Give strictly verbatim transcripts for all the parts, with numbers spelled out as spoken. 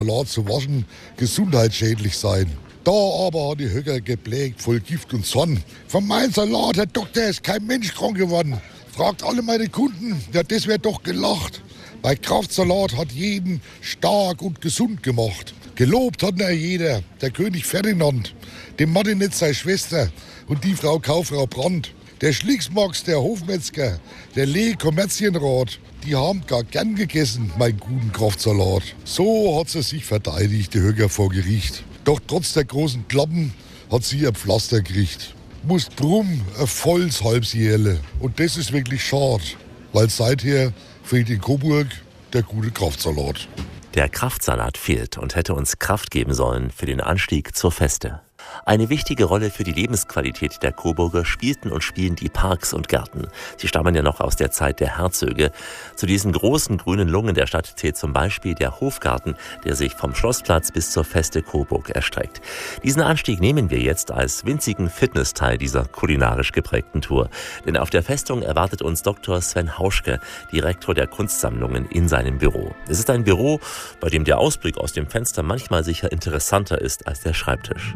Salat zu waschen gesundheitsschädlich sein. Da aber hat die Höcker geblägt, voll Gift und Zorn. Von meinem Salat, Herr Doktor, ist kein Mensch krank geworden. Fragt alle meine Kunden, ja, das wäre doch gelacht. Bei Kraftsalat hat jeden stark und gesund gemacht. Gelobt hat ihn jeder, der König Ferdinand, dem Martinitz seine Schwester und die Frau Kauffrau Brandt. Der Schlicksmax, der Hofmetzger, der Lee Kommerzienrat, die haben gar gern gegessen, meinen guten Kraftsalat. So hat sie sich verteidigt, die Höcker vor Gericht. Doch trotz der großen Klappen hat sie ihr Pflaster gekriegt. Muss drum ein volles Halbsjährle. Und das ist wirklich schade, weil seither fehlt in Coburg der gute Kraftsalat. Der Kraftsalat fehlt und hätte uns Kraft geben sollen für den Anstieg zur Feste. Eine wichtige Rolle für die Lebensqualität der Coburger spielten und spielen die Parks und Gärten. Sie stammen ja noch aus der Zeit der Herzöge. Zu diesen großen grünen Lungen der Stadt zählt zum Beispiel der Hofgarten, der sich vom Schlossplatz bis zur Feste Coburg erstreckt. Diesen Anstieg nehmen wir jetzt als winzigen Fitnessteil dieser kulinarisch geprägten Tour. Denn auf der Festung erwartet uns Doktor Sven Hauschke, Direktor der Kunstsammlungen, in seinem Büro. Es ist ein Büro, bei dem der Ausblick aus dem Fenster manchmal sicher interessanter ist als der Schreibtisch.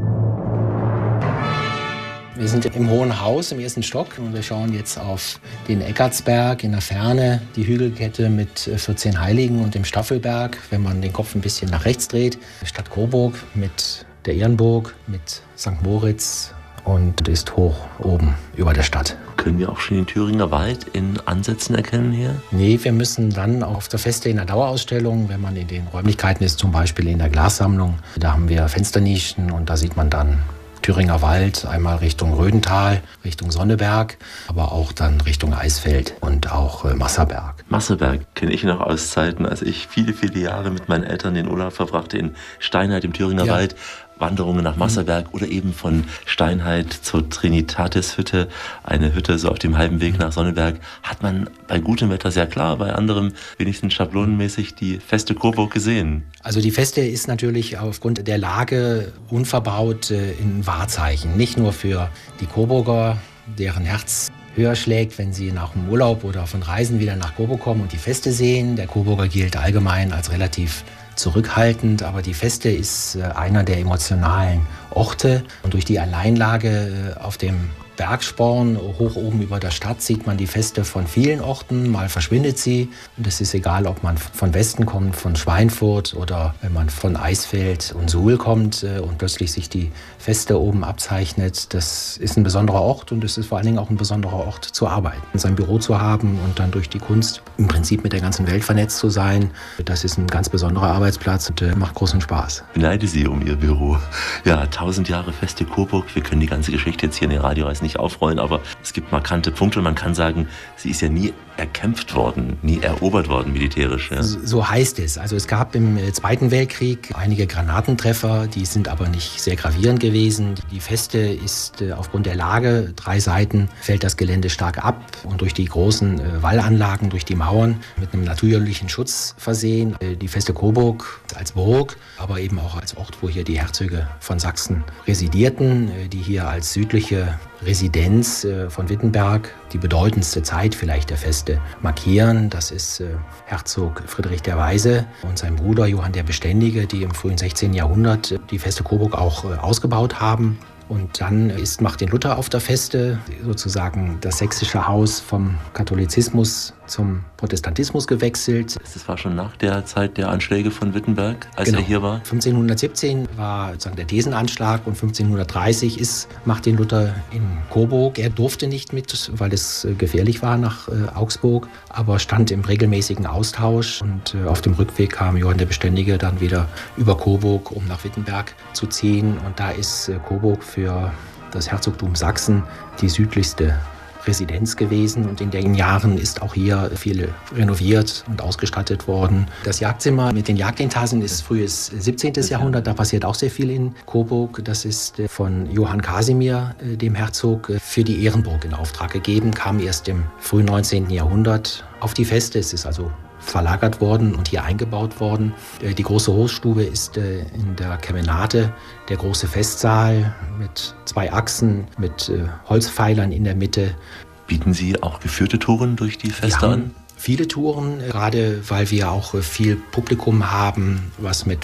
Wir sind im Hohen Haus im ersten Stock und wir schauen jetzt auf den Eckartsberg in der Ferne, die Hügelkette mit vierzehn Heiligen und dem Staffelberg, wenn man den Kopf ein bisschen nach rechts dreht. Die Stadt Coburg mit der Ehrenburg, mit Sankt Moritz und ist hoch oben über der Stadt. Können wir auch schon den Thüringer Wald in Ansätzen erkennen hier? Nee, wir müssen dann auf der Feste in der Dauerausstellung, wenn man in den Räumlichkeiten ist, zum Beispiel in der Glassammlung, da haben wir Fensternischen und da sieht man dann Thüringer Wald, einmal Richtung Rödental, Richtung Sonneberg, aber auch dann Richtung Eisfeld und auch äh, Masserberg. Masserberg kenne ich noch aus Zeiten, als ich viele, viele Jahre mit meinen Eltern den Urlaub verbrachte in Steinheit im Thüringer ja. Wald. Wanderungen nach Masserberg mhm. oder eben von Steinheit zur Trinitatis-Hütte, eine Hütte so auf dem halben Weg nach Sonneberg, hat man bei gutem Wetter sehr klar, bei anderem wenigstens schablonenmäßig die Feste Coburg gesehen. Also die Feste ist natürlich aufgrund der Lage unverbaut äh, ein Wahrzeichen, nicht nur für die Coburger, deren Herz höher schlägt, wenn sie nach dem Urlaub oder von Reisen wieder nach Coburg kommen und die Feste sehen. Der Coburger gilt allgemein als relativ zurückhaltend, aber die Feste ist einer der emotionalen Orte. Und durch die Alleinlage auf dem Bergsporn hoch oben über der Stadt sieht man die Feste von vielen Orten. Mal verschwindet sie. Und es ist egal, ob man von Westen kommt, von Schweinfurt oder wenn man von Eisfeld und Suhl kommt und plötzlich sich die Feste oben abzeichnet. Das ist ein besonderer Ort und es ist vor allen Dingen auch ein besonderer Ort zu arbeiten. Sein Büro zu haben und dann durch die Kunst im Prinzip mit der ganzen Welt vernetzt zu sein, das ist ein ganz besonderer Arbeitsplatz und macht großen Spaß. Ich beneide Sie um Ihr Büro. Ja, tausend Jahre Feste Coburg. Wir können die ganze Geschichte jetzt hier in den Radioreisen nicht aufrollen, aber es gibt markante Punkte und man kann sagen, sie ist ja nie erkämpft worden, nie erobert worden militärisch. Ja. So heißt es. Also es gab im Zweiten Weltkrieg einige Granatentreffer, die sind aber nicht sehr gravierend gewesen. Die Feste ist aufgrund der Lage, drei Seiten fällt das Gelände stark ab und durch die großen Wallanlagen, durch die Mauern mit einem natürlichen Schutz versehen. Die Feste Coburg als Burg, aber eben auch als Ort, wo hier die Herzöge von Sachsen residierten, die hier als südliche Residenz von Wittenberg die bedeutendste Zeit vielleicht der Feste markieren. Das ist Herzog Friedrich der Weise und sein Bruder Johann der Beständige, die im frühen sechzehnten Jahrhundert die Feste Coburg auch ausgebaut haben. Und dann ist Martin Luther auf der Feste, sozusagen das sächsische Haus vom Katholizismus zum Protestantismus gewechselt. Das war schon nach der Zeit der Anschläge von Wittenberg, als genau. er hier war? fünfzehnhundertsiebzehn war sozusagen der Thesenanschlag und fünfzehnhundertdreißig ist Martin Luther in Coburg. Er durfte nicht mit, weil es gefährlich war nach äh, Augsburg, aber stand im regelmäßigen Austausch und äh, auf dem Rückweg kam Johann der Beständige dann wieder über Coburg, um nach Wittenberg zu ziehen. Und da ist äh, Coburg für das Herzogtum Sachsen die südlichste Residenz gewesen und in den Jahren ist auch hier viel renoviert und ausgestattet worden. Das Jagdzimmer mit den Jagdintasen ist frühes siebzehnten Jahrhundert, da passiert auch sehr viel in Coburg. Das ist von Johann Kasimir, dem Herzog, für die Ehrenburg in Auftrag gegeben, kam erst im frühen neunzehnten Jahrhundert auf die Feste. Es ist also verlagert worden und hier eingebaut worden. Die große Hofstube ist in der Kemenate, der große Festsaal mit zwei Achsen, mit Holzpfeilern in der Mitte. Bieten Sie auch geführte Touren durch die Feste an? viele Touren, gerade weil wir auch viel Publikum haben, was mit